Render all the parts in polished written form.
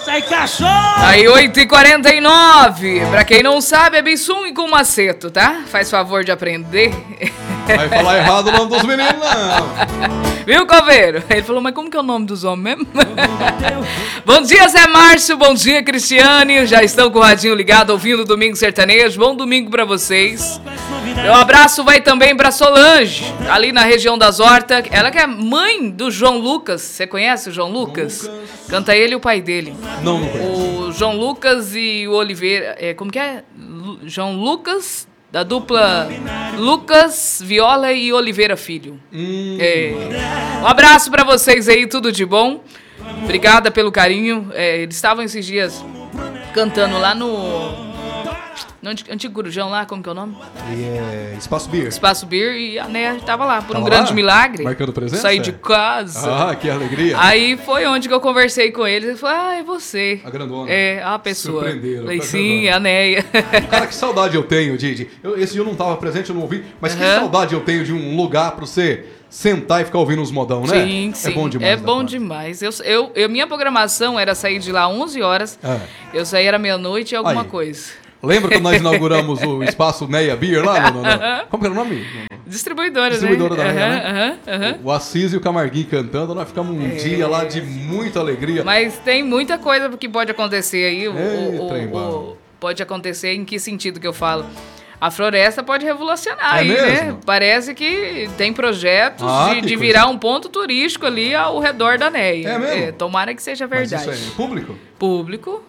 Sai cachorro! Aí 8h49. Pra quem não sabe, é Bissum e com Maceto, tá? Faz favor de aprender. Vai falar errado o nome dos meninos, não. Viu, Coveiro? Ele falou, mas como que é o nome dos homens mesmo? Bom dia, Zé Márcio. Bom dia, Cristiane. Já estão com o radinho ligado, ouvindo o Domingo Sertanejo. Bom domingo pra vocês. Meu abraço vai também pra Solange, ali na região das Hortas. Ela que é mãe do João Lucas. Você conhece o João Lucas? Canta ele e o pai dele. Não conheço. O João Lucas e o Oliveira. Como que é? João Lucas... Da dupla Lucas, Viola e Oliveira Filho. Um abraço pra vocês aí, tudo de bom. Obrigada pelo carinho. Eles estavam esses dias cantando lá no Antigo Corujão lá, como que é o nome? Espaço Beer. Espaço Beer, e a Né tava lá, por Tava um grande lá? milagre. Marcando presença? Saí de casa. Ah, que alegria. Aí foi onde que eu conversei com eles. Ele falou, é você. A grandona. A pessoa. Surpreenderam. Falei, sim, a Neia. Cara, que saudade eu tenho esse dia eu não tava presente, eu não ouvi, mas que saudade eu tenho de um lugar pra você sentar e ficar ouvindo os modão, né? Sim, sim. É bom demais. É bom demais. Minha programação era sair de lá 11 horas. Eu saí era meia-noite e alguma coisa. Lembra quando nós inauguramos o espaço Neia Beer lá? Como que era o nome? Distribuidora da Neia, né? O Assis e o Camarguinho cantando, nós ficamos um dia lá de muita alegria. Mas tem muita coisa que pode acontecer aí. Pode acontecer em que sentido que eu falo? A floresta pode revolucionar aí, mesmo? né? Parece que tem projetos de virar um ponto turístico ali ao redor da Neia. É mesmo? Tomara que seja verdade. Mas isso é público? Público,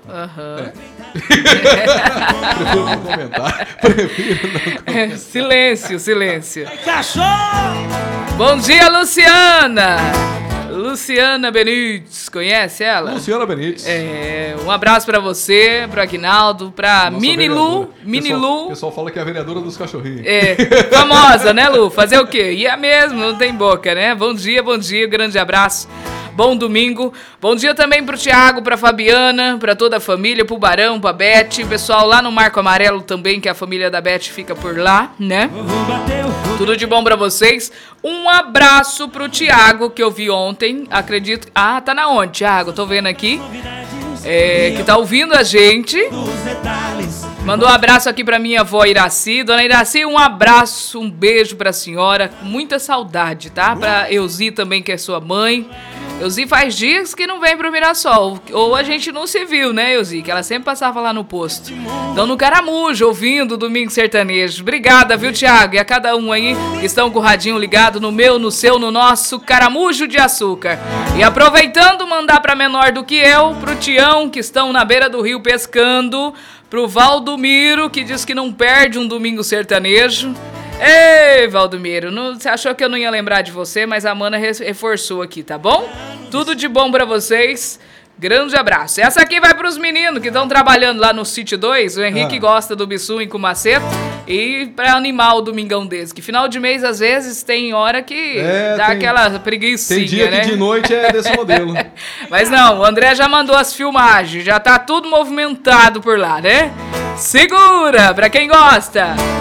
Prefiro não comentar. Silêncio. Cachorro! Bom dia, Luciana! Luciana Benites, conhece ela? Luciana Benites. Um abraço pra você, pro Aguinaldo, pra Mini Lu. O pessoal fala que é a vereadora dos cachorrinhos. Famosa, né, Lu? Fazer o quê? E é mesmo, não tem boca, né? Bom dia, grande abraço. Bom domingo. Bom dia também pro Thiago, pra Fabiana, pra toda a família, pro Barão, pra Beth. Pessoal lá no Marco Amarelo também, que a família da Beth fica por lá, né? Tudo de bom pra vocês. Um abraço pro Thiago, que eu vi ontem. Acredito... tá na onde, Thiago? Tô vendo aqui. Que tá ouvindo a gente. Mandou um abraço aqui pra minha avó Iraci. Dona Iraci, um abraço, um beijo pra senhora. Muita saudade, tá? Pra Euzi também, que é sua mãe. Euzi faz dias que não vem pro Mirassol. Ou a gente não se viu, né, Euzi? Que ela sempre passava lá no posto. Então, no Caramujo, ouvindo o Domingo Sertanejo. Obrigada, viu, Thiago? E a cada um aí que estão com o radinho ligado no meu, no seu, no nosso Caramujo de Açúcar. E aproveitando, mandar pra menor do que eu, pro Tião, que estão na beira do rio pescando. Pro Valdomiro, que diz que não perde um Domingo Sertanejo. Ei, Valdomiro, você achou que eu não ia lembrar de você, mas a Mana reforçou aqui, tá bom? Tudo de bom pra vocês. Grande abraço. Essa aqui vai pros meninos que estão trabalhando lá no City 2. O Henrique gosta do Bissum com Maceto. E pra animar o domingão desse. Que final de mês, às vezes, tem hora que dá aquela preguicinha, tem dia né? que de noite é desse modelo. Mas não, o André já mandou as filmagens. Já tá tudo movimentado por lá, né? Segura, pra quem gosta.